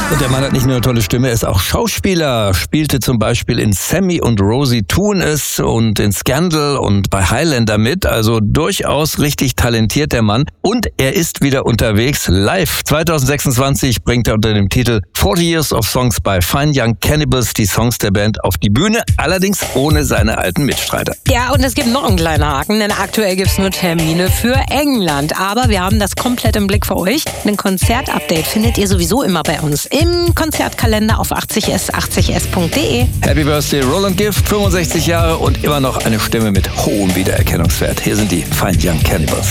Und der Mann hat nicht nur eine tolle Stimme, er ist auch Schauspieler. Spielte zum Beispiel in Sammy und Rosie tun es und in Scandal und bei Highlander mit. Also durchaus richtig talentiert der Mann. Und er ist wieder unterwegs live. 2026 bringt er unter dem Titel 40 Years of Songs by Fine Young Cannibals die Songs der Band auf die Bühne. Allerdings ohne seine alten Mitstreiter. Ja, und es gibt noch einen kleinen Haken, denn aktuell gibt es nur Termine für England. Aber wir haben das komplett im Blick für euch. Ein Konzertupdate findet ihr sowieso immer bei uns im Konzertkalender auf 80s80s.de. Happy Birthday Roland Gift, 65 Jahre und immer noch eine Stimme mit hohem Wiedererkennungswert. Hier sind die Fine Young Cannibals.